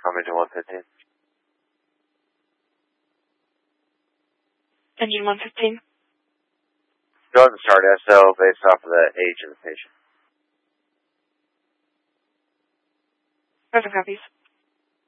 Engine 115. Engine 115. Go ahead and start SO based off of the age of the patient. Perfect copies.